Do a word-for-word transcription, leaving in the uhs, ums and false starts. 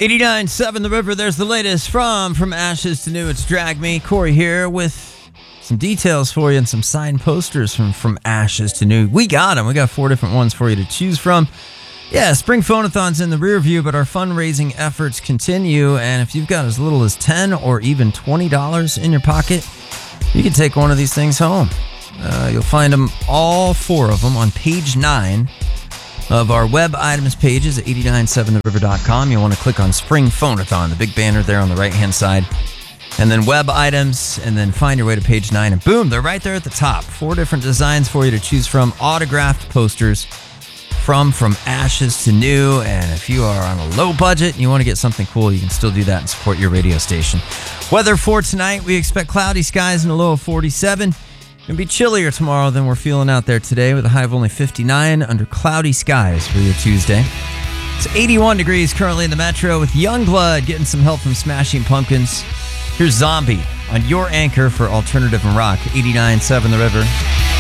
eighty-nine point seven The River, there's the latest from From Ashes to New. It's Drag Me. Corey here with some details for you and some signed posters from From Ashes to New. We got them. We got four different ones for you to choose from. Yeah, Spring Phonathon's in the rear view, but our fundraising efforts continue. And if you've got as little as ten dollars or even twenty dollars in your pocket, you can take one of these things home. Uh, you'll find them, all four of them, on page nine of our web items pages at eight nine seven the river dot com. You'll want to click on Spring Phonathon, the big banner there on the right-hand side. And then web items, and then find your way to page nine, and boom, they're right there at the top. Four different designs for you to choose from. Autographed posters from From Ashes to New. And if you are on a low budget and you want to get something cool, you can still do that and support your radio station. Weather for tonight, we expect cloudy skies and a low of forty-seven. It'll be chillier tomorrow than we're feeling out there today, with a high of only fifty-nine under cloudy skies for your Tuesday. It's eighty-one degrees currently in the metro, with Youngblood getting some help from Smashing Pumpkins. Here's Zombie on your anchor for alternative and rock, eighty-nine point seven The River.